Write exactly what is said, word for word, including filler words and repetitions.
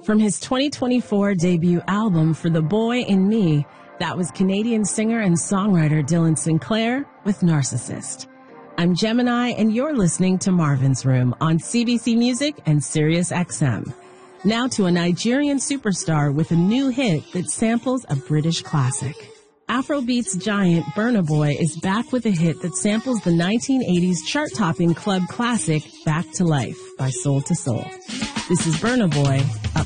From his twenty twenty-four debut album For the Boy in Me, that was Canadian singer and songwriter Dylan Sinclair with Narcissist. I'm Gemini, and you're listening to Marvin's Room on C B C Music and Sirius X M. Now to a Nigerian superstar with a new hit that samples a British classic. Afrobeats giant Burna Boy is back with a hit that samples the nineteen eighties chart-topping club classic Back to Life by Soul to Soul. This is Burna Boy, Up